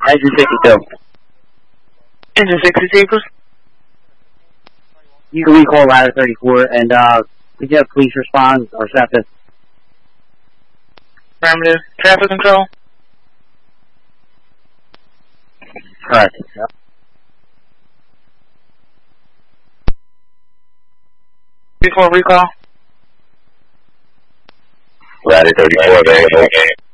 Engine 62. Engine 62, please. You can recall ladder 34, and could you have police respond or SEPTA? Affirmative. Traffic control. Correct. Yep. Before recall. Ladder 34, available.